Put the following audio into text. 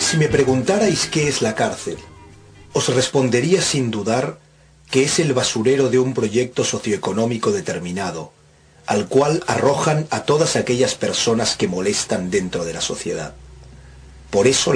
Si me preguntarais qué es la cárcel, os respondería sin dudar que es el basurero de un proyecto socioeconómico determinado, al cual arrojan a todas aquellas personas que molestan dentro de la sociedad. Por eso